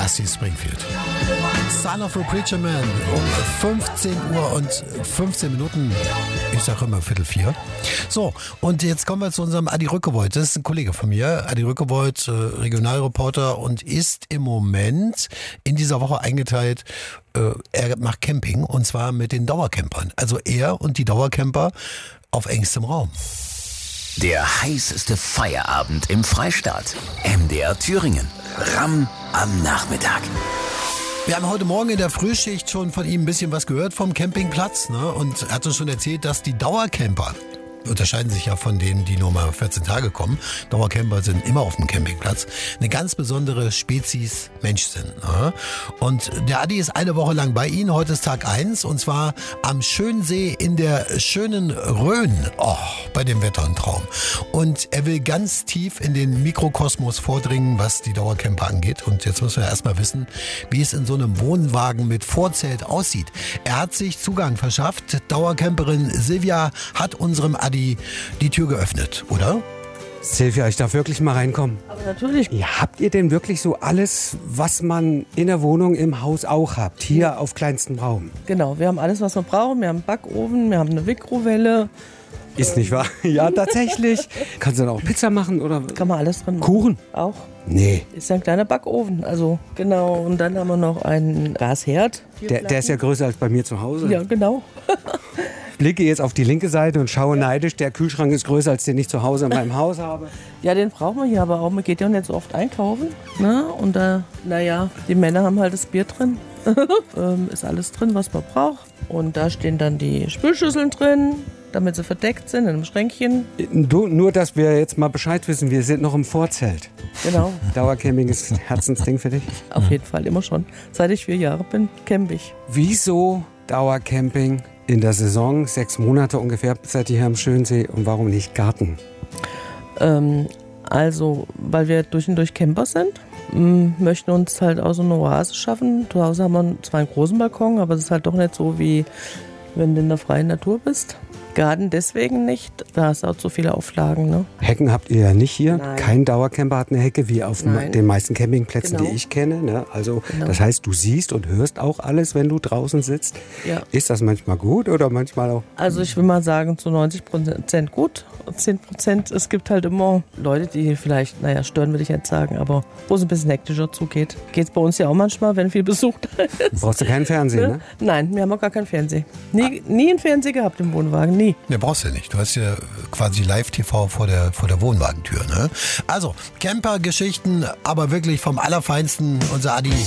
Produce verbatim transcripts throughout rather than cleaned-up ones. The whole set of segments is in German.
Dusty Springfield. Son of a Preacher Man um fünfzehn Uhr und fünfzehn Minuten. Ich sage immer Viertel vier. So, und jetzt kommen wir zu unserem Adi Rückewold. Das ist ein Kollege von mir. Adi Rückewold, äh, Regionalreporter, und ist im Moment in dieser Woche eingeteilt. Äh, er macht Camping, und zwar mit den Dauercampern. Also er und die Dauercamper auf engstem Raum. Der heißeste Feierabend im Freistaat. M D R Thüringen. Ramm am Nachmittag. Wir haben heute Morgen in der Frühschicht schon von ihm ein bisschen was gehört vom Campingplatz, ne? Und er hat uns schon erzählt, dass die Dauercamper unterscheiden sich ja von denen, die nur mal vierzehn Tage kommen. Dauercamper sind immer auf dem Campingplatz. Eine ganz besondere Spezies Mensch sind. Ne? Und der Adi ist eine Woche lang bei Ihnen. Heute ist Tag eins, und zwar am Schönsee in der schönen Rhön. Oh, bei dem Wetter ein Traum. Und er will ganz tief in den Mikrokosmos vordringen, was die Dauercamper angeht. Und jetzt müssen wir erstmal wissen, wie es in so einem Wohnwagen mit Vorzelt aussieht. Er hat sich Zugang verschafft. Dauercamperin Silvia hat unserem Adi Die, die Tür geöffnet, oder? Silvia, ich darf wirklich mal reinkommen. Aber natürlich. Ja, habt ihr denn wirklich so alles, was man in der Wohnung, im Haus auch habt, hier auf kleinstem Raum? Genau, wir haben alles, was wir brauchen. Wir haben einen Backofen, wir haben eine Mikrowelle. Ist nicht wahr? Ja, tatsächlich. Kannst du dann auch Pizza machen oder? Kann man alles drin machen. Kuchen? Auch. Nee. Ist ja ein kleiner Backofen, also genau. Und dann haben wir noch einen Gasherd. Der, der ist ja größer als bei mir zu Hause. Ja, genau. Blicke jetzt auf die linke Seite und schaue neidisch. Der Kühlschrank ist größer, als den ich zu Hause in meinem Haus habe. Ja, den brauchen wir hier aber auch. Man geht ja nicht so oft einkaufen. Ne? Und da, naja, die Männer haben halt das Bier drin. ähm, ist alles drin, was man braucht. Und da stehen dann die Spülschüsseln drin, damit sie verdeckt sind in einem Schränkchen. Du, nur, dass wir jetzt mal Bescheid wissen, wir sind noch im Vorzelt. Genau. Dauercamping ist ein Herzensding für dich? Auf jeden Fall, immer schon. Seit ich vier Jahre bin, camp ich. Wieso Dauercamping in der Saison? Sechs Monate ungefähr seid ihr hier am Schönsee. Und warum nicht Garten? Ähm, also, weil wir durch und durch Camper sind. M- möchten uns halt auch so eine Oase schaffen. Zu Hause haben wir zwar einen großen Balkon, aber es ist halt doch nicht so, wie wenn du in der freien Natur bist. Garten deswegen nicht, da hast du auch so viele Auflagen. Ne? Hecken habt ihr ja nicht hier. Nein. Kein Dauercamper hat eine Hecke, wie auf Nein. den meisten Campingplätzen, Genau. die ich kenne. Ne? Also Genau. das heißt, du siehst und hörst auch alles, wenn du draußen sitzt. Ja. Ist das manchmal gut oder manchmal auch? Also ich will mal sagen, zu neunzig Prozent gut, zehn Prozent, es gibt halt immer Leute, die vielleicht, naja, stören will ich nicht sagen, aber wo es ein bisschen hektischer zugeht. Geht es bei uns ja auch manchmal, wenn viel Besuch da ist. Brauchst du keinen Fernsehen, ne? Nein, wir haben auch gar keinen Fernseher. Nie, nie einen Fernseher gehabt im Wohnwagen, nie. Ne, brauchst du nicht. Du hast ja quasi Live-T V vor der, vor der Wohnwagentür. Ne? Also, Camper-Geschichten, aber wirklich vom Allerfeinsten. Unser Adi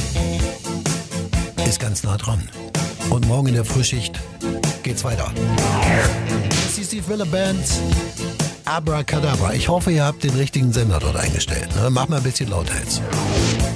ist ganz nah dran. Und morgen in der Frühschicht geht's weiter. Das ist die Steve Band. Abracadabra. Ich hoffe, ihr habt den richtigen Sender dort eingestellt. Ne? Mach mal ein bisschen lauter jetzt.